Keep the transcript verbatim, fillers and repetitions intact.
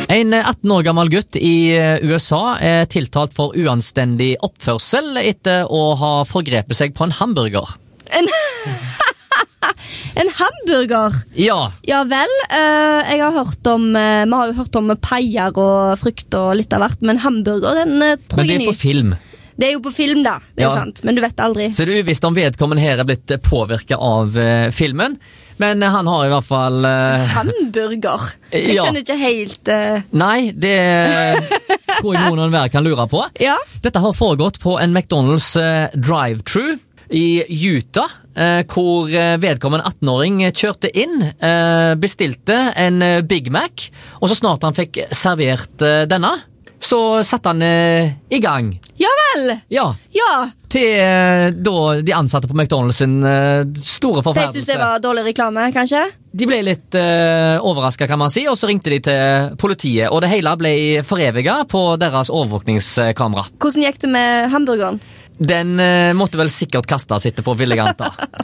En atten år gammel gutt i U S A er tiltalt for uanstendig oppførsel etter å ha forgrepet seg på en hamburger. En, en hamburger? Ja. Ja vel, uh, jeg har hørt om, uh, vi har jo hørt om peier og frukt og litt av hvert, men hamburger, den uh, tror Men det jeg er ny. på film. Det er jo på film da, det er Ja. jo sant, men du vet aldri. Så det er uvisst om vedkommende her er blitt påvirket av uh, filmen, men uh, han har i hvert fall... Uh, Hamburger? Jeg Ja. skjønner ikke helt... Uh... Nei, det tror jeg noen og hver kan lure på. Ja. Dette har foregått på en McDonald's uh, drive-thru i Utah, uh, hvor uh, vedkommende atten-åring kjørte inn, uh, bestilte en uh, Big Mac, og så snart han fikk servert uh, denne, så satte han uh, i gang. Ja vel! Ja, Ja, til uh, da de ansatte på McDonald's sin uh, store de synes forferdelse. det var dårlig reklame, kanskje? De ble litt uh, overrasket, kan man si, og så ringte de til politiet, og det hele ble foreviget på deres overvåkningskamera. Hvordan gikk det med hamburgeren? Den uh, måtte vel sikkert kastes etter på Villiganter.